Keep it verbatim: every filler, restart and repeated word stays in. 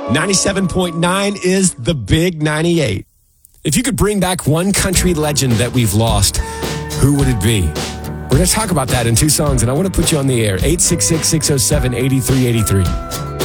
ninety-seven point nine is the Big ninety-eight. If you could bring back one country legend that we've lost, who would it be? We're going to talk about that in two songs, and I want to put you on the air. eight six six, six oh seven, eight three eight three.